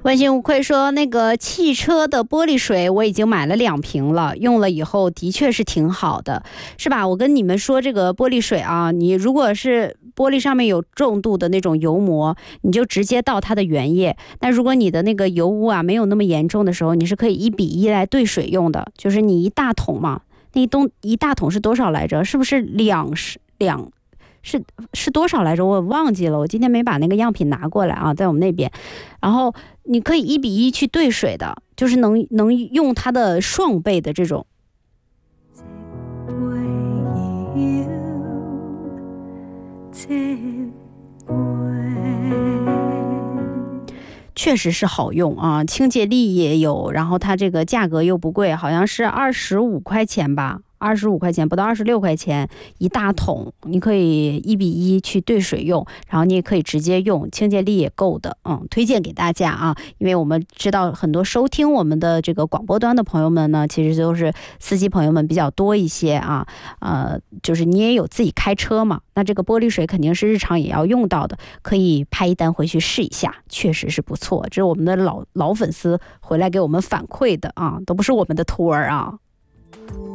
问心无愧说，那个汽车的玻璃水我已经买了2瓶了，用了以后的确是挺好的，是吧？我跟你们说，这个玻璃水啊，你如果是玻璃上面有重度的那种油膜，你就直接倒它的原液。那如果你的那个油污啊没有那么严重的时候，你是可以1比1来兑水用的，就是你一大桶嘛，那一大桶是多少来着？是不是是多少来着？我忘记了，我今天没把那个样品拿过来啊，在我们那边。然后你可以1比1去兑水的，就是能用它的双倍的这种。确实是好用啊，清洁力也有，然后它这个价格又不贵，好像是25块钱吧。25块钱不到26块钱一大桶，你可以1比1去兑水用，然后你也可以直接用，清洁力也够的，推荐给大家啊。因为我们知道很多收听我们的这个广播端的朋友们呢，其实都是司机朋友们比较多一些啊，就是你也有自己开车嘛，那这个玻璃水肯定是日常也要用到的，可以拍一单回去试一下，确实是不错。这是我们的老粉丝回来给我们反馈的啊，都不是我们的托儿啊。